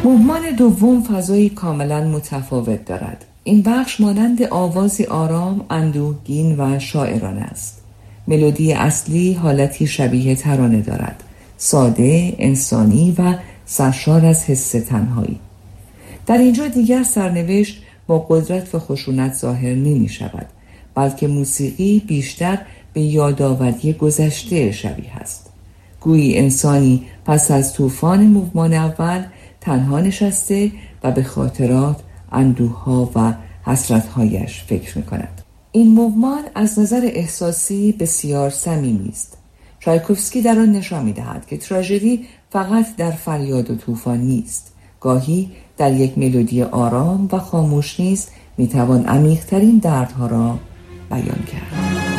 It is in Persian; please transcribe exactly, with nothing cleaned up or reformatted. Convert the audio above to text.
موومان دوم فضایی کاملا متفاوت دارد. این بخش مانند آوازی آرام، اندوهگین و شاعرانه است. ملودی اصلی حالتی شبیه ترانه دارد، ساده، انسانی و سرشار از حس تنهایی. در اینجا دیگر سرنوشت با قدرت و خشونت ظاهر نمی شود، بلکه موسیقی بیشتر به یادآوری گذشته شبیه است. گویی انسانی پس از طوفان موومان اول تنها نشسته و به خاطرات، اندوه‌ها و حسرت‌هایش فکر می‌کند. این موومان از نظر احساسی بسیار صمیمی است. چایکوفسکی در آن نشان می‌دهد که تراژدی فقط در فریاد و طوفان نیست. گاهی در یک ملودی آرام و خاموش نیز می‌توان عمیق‌ترین دردها را بیان کرد.